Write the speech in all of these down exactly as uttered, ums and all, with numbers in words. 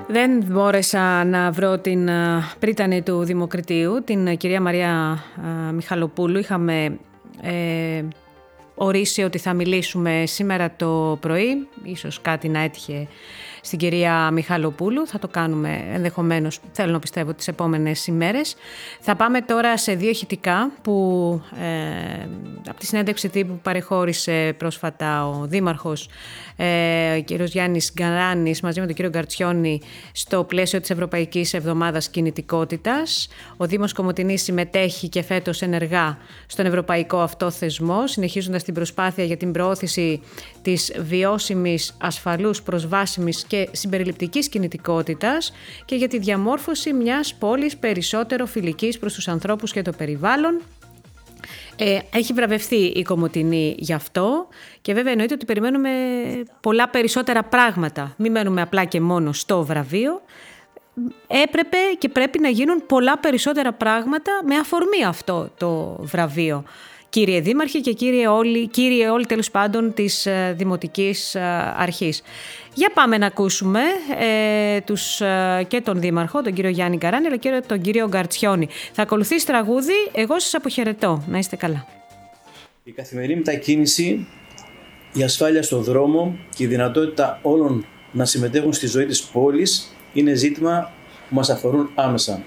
Δεν μπόρεσα να βρω την πρίτανη του Δημοκρατίου, την κυρία Μαρία Μιχαλοπούλου. Είχαμε ε, ορίσει ότι θα μιλήσουμε σήμερα το πρωί, ίσως κάτι να έτυχε στην κυρία Μιχαλοπούλου. Θα το κάνουμε ενδεχομένως, θέλω να πιστεύω, τις επόμενες ημέρες. Θα πάμε τώρα σε δύο ηχητικά που ε, από τη συνέντευξη τύπου που παρεχώρησε πρόσφατα ο Δήμαρχος ε, ο κύριος Γιάννης Γκαράνης μαζί με τον κύριο Γκαρτσιόνη στο πλαίσιο της Ευρωπαϊκής Εβδομάδας Κινητικότητας. Ο Δήμος Κομοτηνής συμμετέχει και φέτος ενεργά στον ευρωπαϊκό αυτό θεσμό, συνεχίζοντας την προσπάθεια για την προώθηση της βιώσιμης, ασφαλούς, προσβάσιμης και συμπεριληπτικής κινητικότητας και για τη διαμόρφωση μιας πόλης περισσότερο φιλικής προς τους ανθρώπους και το περιβάλλον. Ε, έχει βραβευτεί η Κομοτηνή γι' αυτό και βέβαια εννοείται ότι περιμένουμε πολλά περισσότερα πράγματα. Μην μένουμε απλά και μόνο στο βραβείο. Έπρεπε και πρέπει να γίνουν πολλά περισσότερα πράγματα με αφορμή αυτό το βραβείο. Κύριε Δήμαρχε και κύριε όλοι, κύριε όλοι τέλος πάντων της ε, Δημοτικής ε, Αρχής. Για πάμε να ακούσουμε ε, τους, ε, και τον Δήμαρχο, τον κύριο Γιάννη Γκαράνη, αλλά και τον κύριο Γκαρτσιόνη. Θα ακολουθήσει τραγούδι, εγώ σας αποχαιρετώ. Να είστε καλά. Η καθημερινή μετακίνηση, η ασφάλεια στον δρόμο και η δυνατότητα όλων να συμμετέχουν στη ζωή της πόλης είναι ζήτημα που μας αφορούν άμεσα.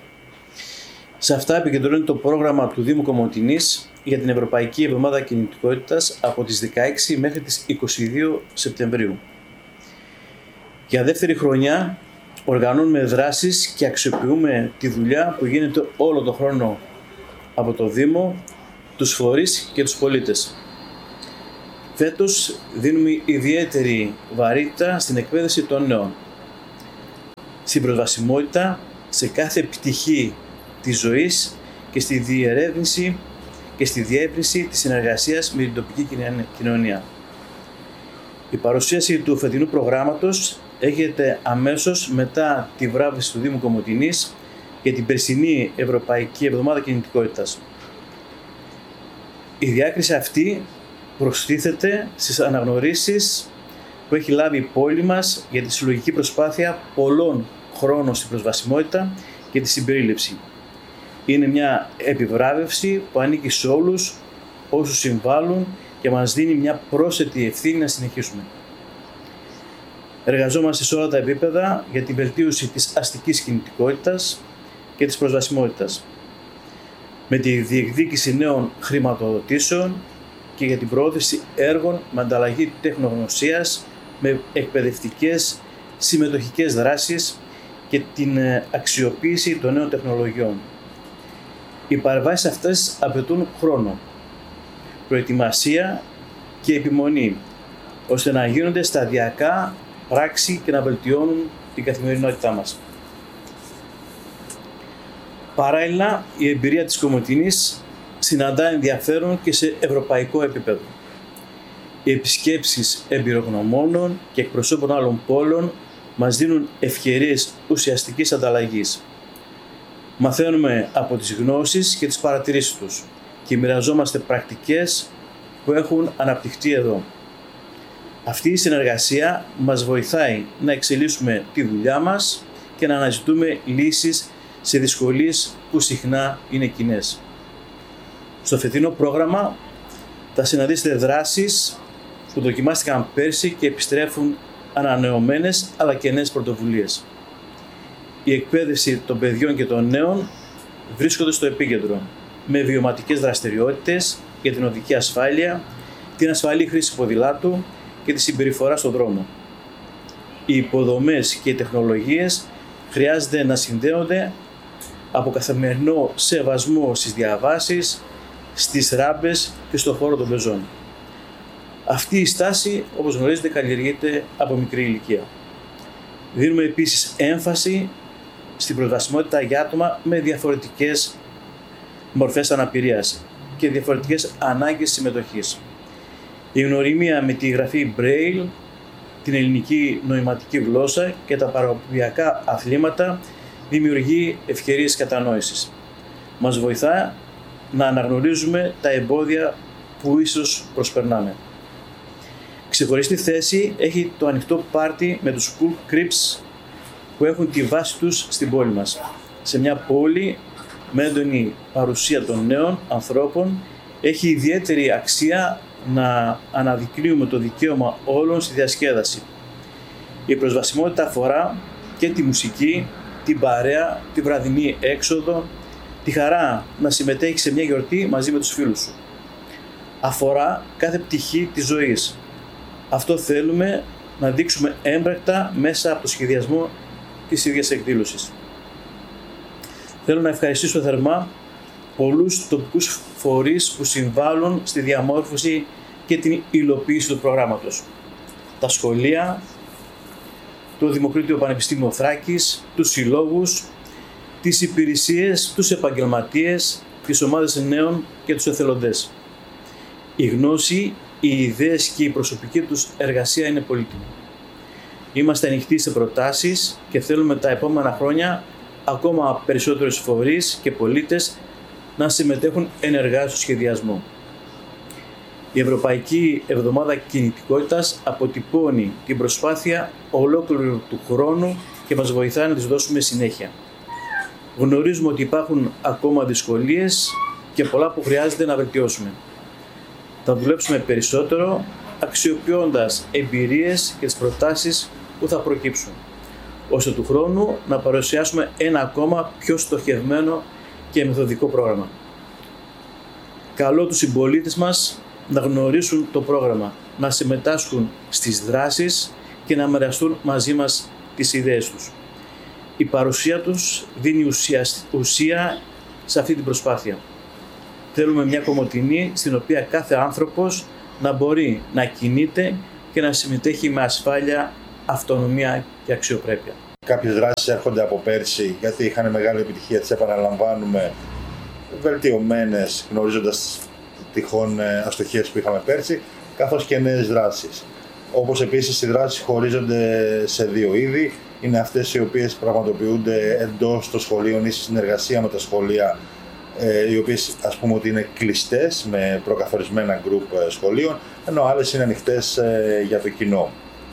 Σε αυτά επικεντρώνεται το πρόγραμμα του Δήμου Κομοτηνής για την Ευρωπαϊκή Εβδομάδα Κινητικότητας από τις δεκαέξι μέχρι τις είκοσι δύο Σεπτεμβρίου. Για δεύτερη χρονιά οργανώνουμε δράσεις και αξιοποιούμε τη δουλειά που γίνεται όλο τον χρόνο από το Δήμο, τους φορείς και τους πολίτες. Φέτος δίνουμε ιδιαίτερη βαρύτητα στην εκπαίδευση των νέων, στην προσβασιμότητα σε κάθε πτυχή της ζωής και στη διερεύνηση και στη διεύρυνση της συνεργασίας με την τοπική κοινωνία. Η παρουσίαση του φετινού προγράμματος έγινε αμέσως μετά τη βράβευση του Δήμου Κομοτηνής για την περσινή Ευρωπαϊκή Εβδομάδα Κινητικότητας. Η διάκριση αυτή προστίθεται στις αναγνωρίσεις που έχει λάβει η πόλη μας για τη συλλογική προσπάθεια πολλών χρόνων στην προσβασιμότητα και τη συμπερίληψη. Είναι μια επιβράβευση που ανήκει σε όλους όσους συμβάλλουν και μας δίνει μια πρόσθετη ευθύνη να συνεχίσουμε. Εργαζόμαστε σε όλα τα επίπεδα για την βελτίωση της αστικής κινητικότητας και της προσβασιμότητας, με τη διεκδίκηση νέων χρηματοδοτήσεων και για την προώθηση έργων με ανταλλαγή τεχνογνωσίας, με εκπαιδευτικές συμμετοχικές δράσεις και την αξιοποίηση των νέων τεχνολογιών. Οι παρεμβάσεις αυτές απαιτούν χρόνο, προετοιμασία και επιμονή, ώστε να γίνονται σταδιακά πράξη και να βελτιώνουν την καθημερινότητά μας. Παράλληλα, η εμπειρία της Κομοτηνής συναντά ενδιαφέρον και σε ευρωπαϊκό επίπεδο. Οι επισκέψεις εμπειρογνωμόνων και εκπροσώπων άλλων πόλεων μας δίνουν ευκαιρίες ουσιαστικής ανταλλαγής. Μαθαίνουμε από τις γνώσεις και τις παρατηρήσεις τους και μοιραζόμαστε πρακτικές που έχουν αναπτυχθεί εδώ. Αυτή η συνεργασία μας βοηθάει να εξελίσσουμε τη δουλειά μας και να αναζητούμε λύσεις σε δυσκολίες που συχνά είναι κοινές. Στο φετινό πρόγραμμα θα συναντήσετε δράσεις που δοκιμάστηκαν πέρσι και επιστρέφουν ανανεωμένες αλλά και νέες πρωτοβουλίες. Η εκπαίδευση των παιδιών και των νέων βρίσκονται στο επίκεντρο, με βιωματικές δραστηριότητες για την οδική ασφάλεια, την ασφαλή χρήση ποδηλάτου και τη συμπεριφορά στον δρόμο. Οι υποδομές και οι τεχνολογίες χρειάζεται να συνδέονται από καθημερινό σεβασμό στις διαβάσεις, στις ράμπες και στον χώρο των πεζών. Αυτή η στάση, όπως γνωρίζετε, καλλιεργείται από μικρή ηλικία. Δίνουμε επίσης έμφαση στην προσβασιμότητα για άτομα με διαφορετικές μορφές αναπηρίας και διαφορετικές ανάγκες συμμετοχής. Η γνωριμία με τη γραφή Braille, την ελληνική νοηματική γλώσσα και τα παραπληκτικά αθλήματα δημιουργεί ευκαιρίες κατανόησης. Μας βοηθά να αναγνωρίζουμε τα εμπόδια που ίσως προσπερνάμε. Ξεχωριστή θέση έχει το ανοιχτό πάρτι με τους Cool Crips που έχουν τη βάση τους στην πόλη μας. Σε μια πόλη με έντονη παρουσία των νέων ανθρώπων έχει ιδιαίτερη αξία να αναδεικνύουμε το δικαίωμα όλων στη διασκέδαση. Η προσβασιμότητα αφορά και τη μουσική, την παρέα, τη βραδινή έξοδο, τη χαρά να συμμετέχει σε μια γιορτή μαζί με τους φίλους σου. Αφορά κάθε πτυχή της ζωής. Αυτό θέλουμε να δείξουμε έμπρακτα μέσα από το σχεδιασμό της ίδιας εκδήλωσης. Θέλω να ευχαριστήσω θερμά πολλούς τοπικούς φορείς που συμβάλλουν στη διαμόρφωση και την υλοποίηση του προγράμματος. Τα σχολεία, το Δημοκρίτιο Πανεπιστήμιο Θράκης, τους συλλόγους, τις υπηρεσίες, τους επαγγελματίες, τις ομάδες νέων και τους εθελοντές. Η γνώση, οι ιδέες και η προσωπική τους εργασία είναι πολύτιμη. Είμαστε ανοιχτοί σε προτάσεις και θέλουμε τα επόμενα χρόνια ακόμα περισσότερους φορείς και πολίτες να συμμετέχουν ενεργά στο σχεδιασμό. Η Ευρωπαϊκή Εβδομάδα Κινητικότητας αποτυπώνει την προσπάθεια ολόκληρου του χρόνου και μας βοηθάει να τις δώσουμε συνέχεια. Γνωρίζουμε ότι υπάρχουν ακόμα δυσκολίες και πολλά που χρειάζεται να βελτιώσουμε. Θα δουλέψουμε περισσότερο αξιοποιώντας εμπειρίες και τις προτάσεις που θα προκύψουν, ώστε του χρόνου να παρουσιάσουμε ένα ακόμα πιο στοχευμένο και μεθοδικό πρόγραμμα. Καλώ τους συμπολίτες μας να γνωρίσουν το πρόγραμμα, να συμμετάσχουν στις δράσεις και να μοιραστούν μαζί μας τις ιδέες τους. Η παρουσία τους δίνει ουσία, ουσία σε αυτή την προσπάθεια. Θέλουμε μια Κομοτηνή στην οποία κάθε άνθρωπος να μπορεί να κινείται και να συμμετέχει με ασφάλεια, αυτονομία και αξιοπρέπεια. Κάποιες δράσεις έρχονται από πέρσι γιατί είχαν μεγάλη επιτυχία, τις επαναλαμβάνουμε βελτιωμένες, γνωρίζοντας τυχόν αστοχίες που είχαμε πέρσι, καθώς και νέες δράσεις. Όπως επίσης οι δράσεις χωρίζονται σε δύο είδη. Είναι αυτές οι οποίες πραγματοποιούνται εντός των σχολείων ή σε συνεργασία με τα σχολεία, οι οποίες ας πούμε ότι είναι κλειστές με προκαθορισμένα γκρουπ σχολείων, ενώ άλλες είναι ανοιχτές για το κοινό.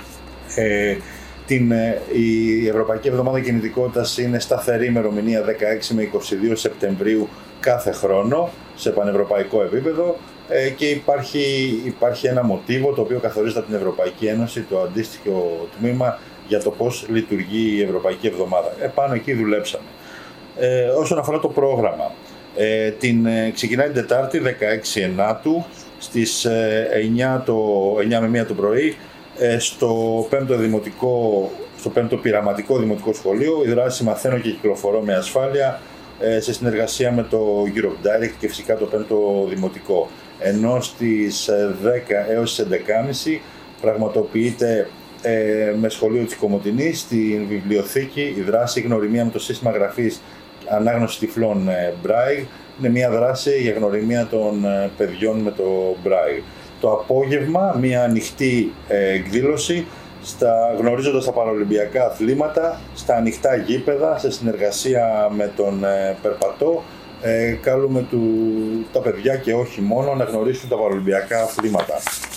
Ε, την, η Ευρωπαϊκή Εβδομάδα Κινητικότητας είναι σταθερή ημερομηνία δεκαέξι με είκοσι δύο Σεπτεμβρίου κάθε χρόνο σε πανευρωπαϊκό επίπεδο ε, και υπάρχει, υπάρχει ένα μοτίβο το οποίο καθορίζεται από την Ευρωπαϊκή Ένωση, το αντίστοιχο τμήμα για το πώς λειτουργεί η Ευρωπαϊκή Εβδομάδα. Επάνω εκεί δουλέψαμε. Ε, όσον αφορά το πρόγραμμα, ε, την, ε, ξεκινάει την Τετάρτη δεκαέξι Ενάτου στις ε, εννιά, το, εννιά με μία το πρωί ε, στο πέμπτο, δημοτικό, στο πέμπτο πειραματικό δημοτικό σχολείο. Η δράση «Μαθαίνω και κυκλοφορώ με ασφάλεια» ε, σε συνεργασία με το Europe Direct και φυσικά το πέμπτο δημοτικό. Ενώ στις δέκα έως τις έντεκα και μισή πραγματοποιείται ε, με σχολείο της Κομοτηνής στην βιβλιοθήκη η δράση «Γνωριμία με το σύστημα γραφής ανάγνωση τυφλών ε, Braille». Είναι μια δράση για γνωριμία των ε, παιδιών με το Braille. Το απόγευμα μια ανοιχτή ε, εκδήλωση στα, γνωρίζοντας τα παραολυμπιακά αθλήματα στα ανοιχτά γήπεδα σε συνεργασία με τον ε, Περπατώ. Ε, καλούμε του, τα παιδιά και όχι μόνο να γνωρίσουν τα παραολυμπιακά αθλήματα.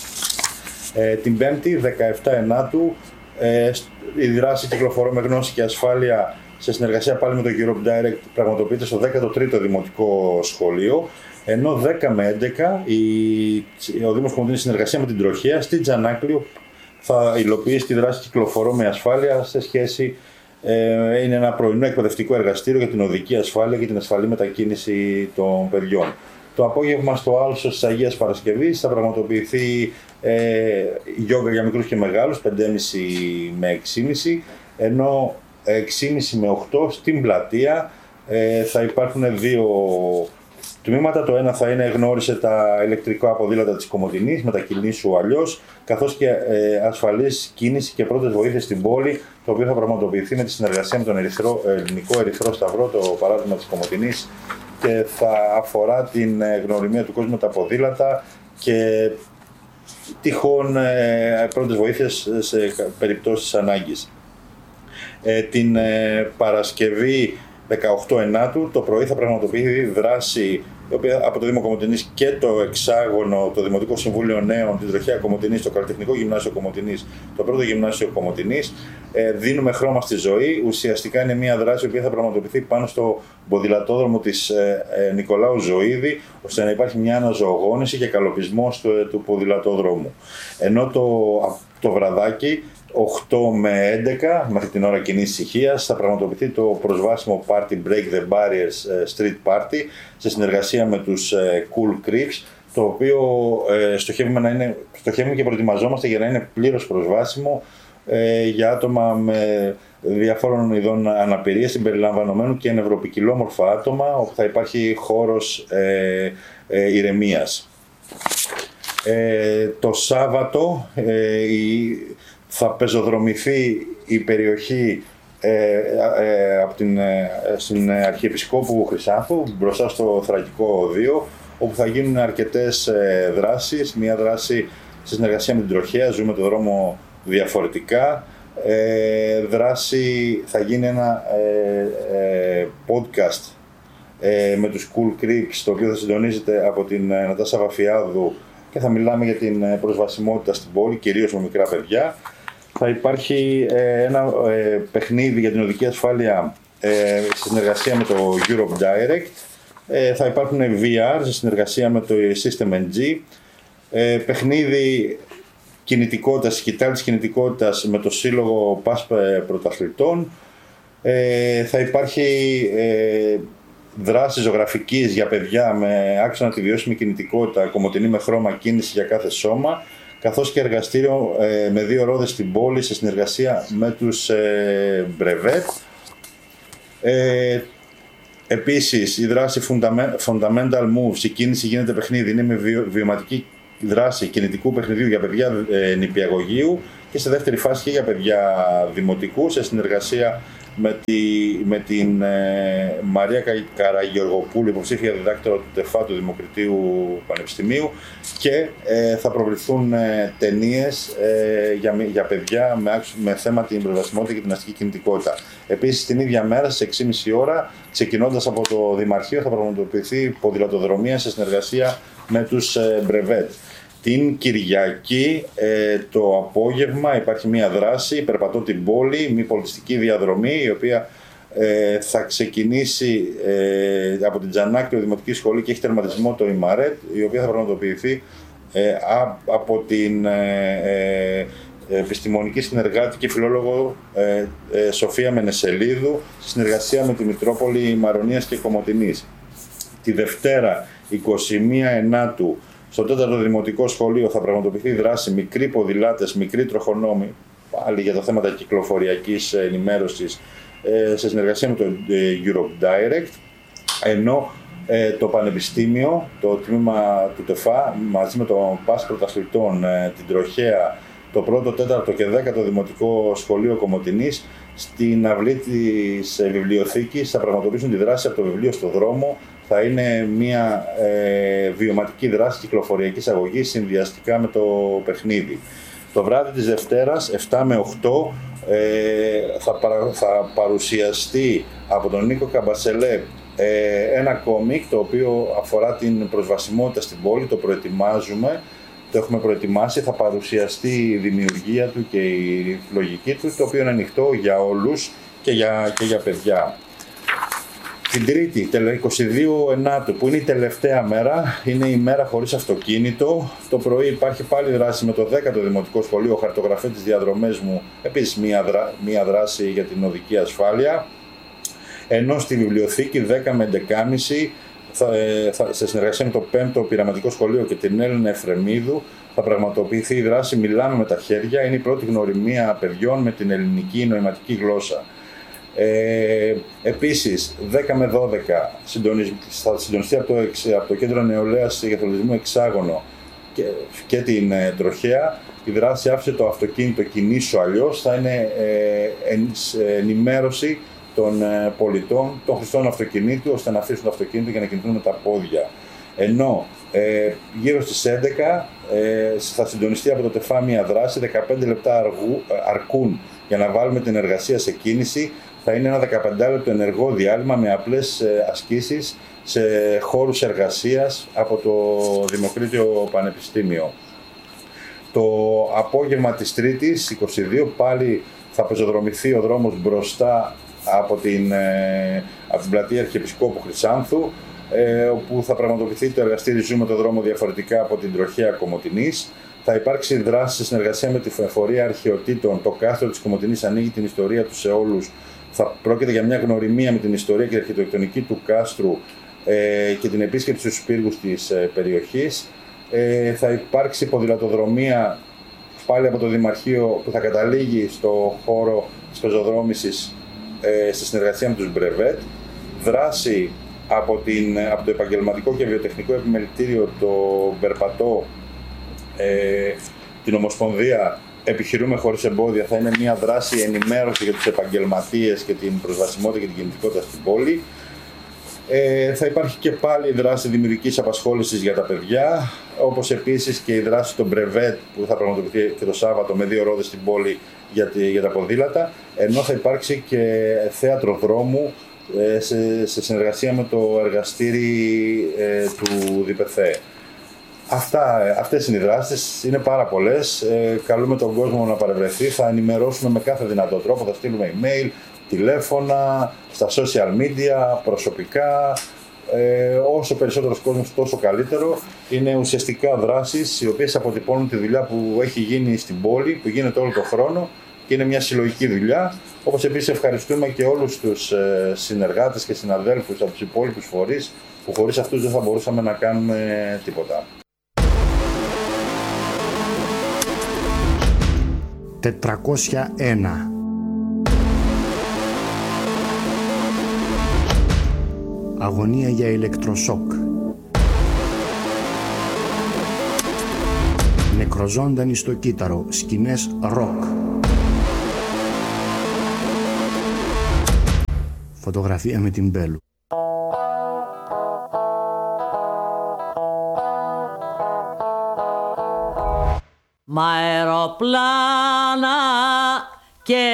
Ε, την Πέμπτη, δεκαεπτά Ενάτου, ε, η δράση «Κυκλοφορώ με γνώση και ασφάλεια» σε συνεργασία πάλι με το Europe Direct πραγματοποιείται στο δέκατο τρίτο Δημοτικό Σχολείο, ενώ δέκα με έντεκα η, ο Δήμος Κομοτηνής συνεργασία με την Τροχέα στη Τζανάκλειο θα υλοποιήσει τη δράση «Κυκλοφορώ με ασφάλεια» σε σχέση, ε, είναι ένα πρωινό εκπαιδευτικό εργαστήριο για την οδική ασφάλεια και την ασφαλή μετακίνηση των παιδιών. Το απόγευμα στο Άλσος της Αγίας Παρασκευής θα πραγματοποιηθεί ε, γιόγκα για μικρούς και μεγάλους, πέντε και μισή με έξι και μισή, ενώ έξι και μισή με οκτώ στην πλατεία ε, θα υπάρχουν δύο τμήματα. Το ένα θα είναι γνώρισε τα ηλεκτρικά ποδήλατα της Κομοτηνής, μετακινήσου αλλιώς, καθώς και ε, ασφαλής κίνηση και πρώτες βοήθειες στην πόλη, το οποίο θα πραγματοποιηθεί με τη συνεργασία με τον Ερυθρό, Ελληνικό Ερυθρό Σταυρό, το παράδειγμα της Κομοτηνής, και θα αφορά την γνωριμία του κόσμου με τα ποδήλατα και τυχόν ε, πρώτες βοήθειες σε περιπτώσεις ανάγκης. Ε, την ε, Παρασκευή δεκαοκτώ Ενάτου το πρωί θα πραγματοποιηθεί δράση η οποία από το Δήμο Κομοτηνής και το Εξάγωνο, το Δημοτικό Συμβούλιο Νέων, την Τροχέα Κομοτηνής, το Καλλιτεχνικό Γυμνάσιο Κομοτηνής, το Πρώτο Γυμνάσιο Κομοτηνής. Ε, δίνουμε χρώμα στη ζωή. Ουσιαστικά είναι μια δράση η οποία θα πραγματοποιηθεί πάνω στο ποδηλατόδρομο της ε, ε, Νικολάου Ζωήδη, ώστε να υπάρχει μια αναζωογόνηση και καλοπισμός του, ε, του ποδηλατόδρομου. Ενώ το, το βραδάκι, οκτώ με έντεκα, μέχρι την ώρα κοινής ησυχίας, θα πραγματοποιηθεί το προσβάσιμο party Break the Barriers Street Party σε συνεργασία με τους Cool Creeps, το οποίο ε, στοχεύουμε, να είναι, στοχεύουμε και προετοιμαζόμαστε για να είναι πλήρως προσβάσιμο ε, για άτομα με διαφόρων ειδών αναπηρίας, συμπεριλαμβανομένου και νευροπικιλόμορφα άτομα, όπου θα υπάρχει χώρος ε, ε, ηρεμίας. Ε, το Σάββατο ε, η, θα πεζοδρομηθεί η περιοχή ε, ε, από την, ε, στην Αρχιεπισκόπου Χρυσάνθου μπροστά στο Θρακικό Οδείο, όπου θα γίνουν αρκετές ε, δράσεις. Μία δράση σε συνεργασία με την Τροχέα, ζούμε το δρόμο διαφορετικά. Ε, δράση θα γίνει ένα ε, ε, podcast ε, με τους Cool Creeps, το οποίο θα συντονίζεται από την ε, Νατάσα Βαφιάδου και θα μιλάμε για την προσβασιμότητα στην πόλη, κυρίως με μικρά παιδιά. Θα υπάρχει ε, ένα ε, παιχνίδι για την οδική ασφάλεια ε, σε συνεργασία με το Europe Direct. Ε, θα υπάρχουν βι αρ σε συνεργασία με το System εν τζι. Ε, παιχνίδι κινητικότητας, σκητάλης κινητικότητας με το Σύλλογο ΠΑΣ Πρωταθλητών. Ε, θα υπάρχει ε, δράση ζωγραφικής για παιδιά με άξονα τη βιώσιμη κινητικότητα, Κομοτηνή με χρώμα κίνηση για κάθε σώμα, καθώς και εργαστήριο ε, με δύο ρόδες στην πόλη σε συνεργασία με τους ε, Brevet. Ε, επίσης, η δράση Fundamental Moves, η κίνηση γίνεται παιχνίδι, είναι με βιο, βιωματική δράση κινητικού παιχνιδιού για παιδιά ε, νηπιαγωγείου και σε δεύτερη φάση και για παιδιά δημοτικού σε συνεργασία με, τη, με την ε, Μαρία Καραγεωργοπούλου, υποψήφια διδάκτωρα του ΤΕΦΑ του Δημοκρατίου Πανεπιστημίου, και ε, θα προβληθούν ε, ταινίες ε, για, για παιδιά με, με θέμα την προσβασιμότητα και την αστική κινητικότητα. Επίσης, την ίδια μέρα στις έξι και μισή ώρα, ξεκινώντας από το Δημαρχείο, θα πραγματοποιηθεί ποδηλατοδρομία σε συνεργασία με τους ε, Brevet. Την Κυριακή ε, το απόγευμα υπάρχει μια δράση, περπατώ την πόλη, μια πολιτιστική διαδρομή, η οποία ε, θα ξεκινήσει ε, από την Τζανάκτιο Δημοτική Σχολή και έχει τερματισμό το ΙΜΑΡΕΤ, η οποία θα πραγματοποιηθεί ε, α, από την ε, ε, επιστημονική συνεργάτη και φιλόλογο ε, ε, Σοφία Μενεσελίδου, σε συνεργασία με τη Μητρόπολη Μαρονίας και Κομοτηνής. Τη Δευτέρα, εικοστή πρώτη Ενάτου, στο τέταρτο Δημοτικό Σχολείο θα πραγματοποιηθεί δράση μικροί ποδηλάτες, μικροί τροχονόμοι, πάλι για τα θέματα κυκλοφοριακής ενημέρωσης, σε συνεργασία με το Europe Direct, ενώ το Πανεπιστήμιο, το τμήμα του ΤΕΦΑ, μαζί με το ΠΑΣ Πρωταθλητών, την Τροχέα, το πρώτο, τέταρτο και δέκατο Δημοτικό Σχολείο Κομοτηνής, στην αυλή της βιβλιοθήκης θα πραγματοποιήσουν τη δράση από το βιβλίο στο δρόμο. Θα είναι μια ε, βιωματική δράση κυκλοφοριακής αγωγής συνδυαστικά με το παιχνίδι. Το βράδυ της Δευτέρας, επτά με οκτώ, ε, θα, παρα, θα παρουσιαστεί από τον Νίκο Καμπασελέ ε, ένα κόμικ το οποίο αφορά την προσβασιμότητα στην πόλη, το προετοιμάζουμε, το έχουμε προετοιμάσει, θα παρουσιαστεί η δημιουργία του και η λογική του, το οποίο είναι ανοιχτό για όλους και για, και για παιδιά. Την Τρίτη, εικοστή δεύτερη Ενάτου, που είναι η τελευταία μέρα, είναι η μέρα χωρίς αυτοκίνητο. Το πρωί υπάρχει πάλι δράση με το δέκατο Δημοτικό Σχολείο, χαρτογραφεί τις διαδρομές μου, επίσης μία, δρά, μία δράση για την οδική ασφάλεια. Ενώ στη βιβλιοθήκη δέκα με έντεκα και μισή, θα, θα, σε συνεργασία με το πέμπτο Πειραματικό Σχολείο και την Έλληνα Εφρεμίδου, θα πραγματοποιηθεί η δράση «Μιλάμε με τα χέρια». Είναι η πρώτη γνωριμία παιδιών με την ελληνική νοηματική γλώσσα. Ε, επίσης, δέκα με δώδεκα θα συντονιστεί από το, από το Κέντρο Νεολαίας για Αθλητισμό Εξάγωνο και, και την ε, Τροχέα. Η δράση «Άφησε το αυτοκίνητο, κινήσου αλλιώς» θα είναι ε, εν, ενημέρωση των ε, πολιτών των χρηστών αυτοκινήτου, ώστε να αφήσουν το αυτοκίνητο και να κινηθούν με τα πόδια. Ενώ ε, γύρω στις έντεκα ε, θα συντονιστεί από το ΤΕΦΑ μια δράση, δεκαπέντε λεπτά αργού, αρκούν για να βάλουμε την εργασία σε κίνηση. Θα είναι ένα δεκαπεντάλεπτο ενεργό διάλειμμα με απλές ασκήσεις σε χώρους εργασίας από το Δημοκρίτιο Πανεπιστήμιο. Το απόγευμα της Τρίτης, είκοσι δύο, πάλι θα πεζοδρομηθεί ο δρόμος μπροστά από την, από την πλατεία Αρχιεπισκόπου Χρυσάνθου, όπου θα πραγματοποιηθεί το εργαστήρι «Ζούμε το δρόμο διαφορετικά» από την τροχέα Κομοτηνής. Θα υπάρξει δράση σε συνεργασία με τη Φορεία Αρχαιοτήτων. Το κάστρο της Κομοτηνής ανοίγει την ιστορία του σε όλους. Θα πρόκειται για μια γνωριμία με την ιστορία και την αρχιτεκτονική του κάστρου ε, και την επίσκεψη στους πύργους της ε, περιοχής. Ε, θα υπάρξει ποδηλατοδρομία πάλι από το Δημαρχείο που θα καταλήγει στο χώρο της πεζοδρόμησης ε, στη συνεργασία με τους Μπρεβέτ. Δράση από, την, από το Επαγγελματικό και Βιοτεχνικό Επιμελητήριο, το Περπατό, ε, την Ομοσπονδία Επιχειρούμε Χωρίς Εμπόδια. Θα είναι μια δράση ενημέρωση για τους επαγγελματίες και την προσβασιμότητα και την κινητικότητα στην πόλη. Ε, θα υπάρχει και πάλι η δράση δημιουργικής απασχόλησης για τα παιδιά, όπως επίσης και η δράση των Μπρεβέτ που θα πραγματοποιηθεί και το Σάββατο με δύο ρόδες στην πόλη για, τη, για τα ποδήλατα, ενώ θα υπάρξει και θέατρο δρόμου ε, σε, σε συνεργασία με το εργαστήρι ε, του ΔΠΘ. Αυτά, αυτές είναι οι δράσεις, είναι πάρα πολλές. Ε, καλούμε τον κόσμο να παρευρεθεί, θα ενημερώσουμε με κάθε δυνατό τρόπο, θα στείλουμε email, τηλέφωνα, στα social media, προσωπικά. Ε, όσο περισσότερος κόσμος τόσο καλύτερο. Είναι ουσιαστικά δράσεις οι οποίες αποτυπώνουν τη δουλειά που έχει γίνει στην πόλη, που γίνεται όλο τον χρόνο και είναι μια συλλογική δουλειά. Όπως επίσης ευχαριστούμε και όλους τους ε, συνεργάτες και συναδέλφους από τους υπόλοιπους φορείς που χωρίς αυτούς δεν θα μπορούσαμε να κάνουμε τίποτα. τετρακόσια ένα. Αγωνία για ηλεκτροσόκ. Νεκροζώντανοι στο κύτταρο. Σκηνές ροκ. Φωτογραφία με την Μπέλου. Μα αεροπλάνα και